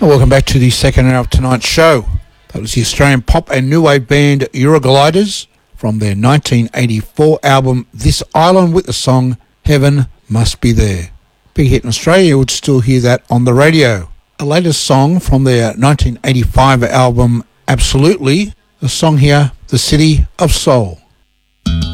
And welcome back to the second hour of tonight's show. That was the Australian pop and new wave band Eurogliders from their 1984 album This Island with the song Heaven Must Be There. Big hit in Australia, you would still hear that on the radio. A latest song from their 1985 album Absolutely, the song here, The City of Soul.